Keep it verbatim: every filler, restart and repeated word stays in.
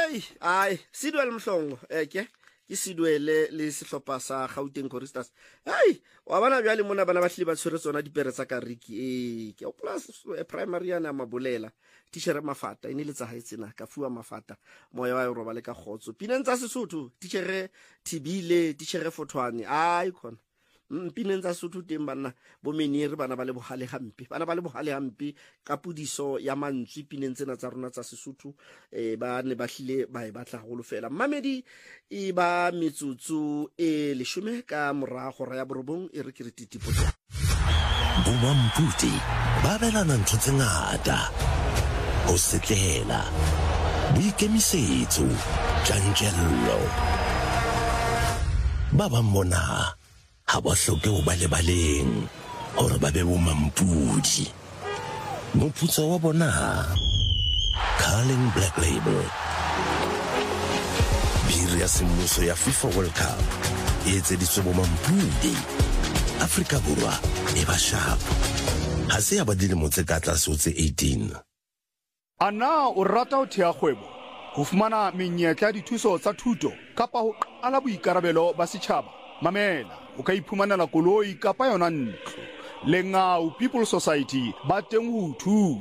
hey ai Sidwele Mhlongo eke ke Sidwele le sehlopha sa Gauteng Choristers. Hey wa bana bjale mona bana ba hliba tshwere tsona dipere tsa kariki eh ke o plus primary yana mabolela teacher Mafata ine le tsa haetsena ka fuwa Mafata moya wa roba le ka khotso pineng tsa Sesotho teacher Thibile teacher Fotwane ai khona mpineng tsa Sotho teng bana bo meniri bana ba le bohale hampe bana ba le bohale hampe ka pudiso ya mantswe pineng tsena tsa rona tsa Sesotho eh ba ne ba hlile ba e batla go lofela Mamedi e ba metsotso e leshome ka morago ra ya borobong e re ke re titipoto Bomamputi ba belana ntho tse ngata ho setlela boikemisetso tjantjello ba ba mona ha ba hloke ho ba le baleng hore ba be bomampudi moputso wa bona Carling Black Label biri ya semmuso ya FIFA World Cup e etseditswe bomampudi Afrika Borwa e ba sharp ha se ya ba dilemo tse ka tlase ho tse eighteen. Ana o rata ho thea kgwebo ho fumana menyetla ya dithuso tsa thuto kapa ho qala boikarabelo ba setjhaba mamela o ka iphumanela koloi kapa yona ntlo Lengau People Society ba teng ho thusa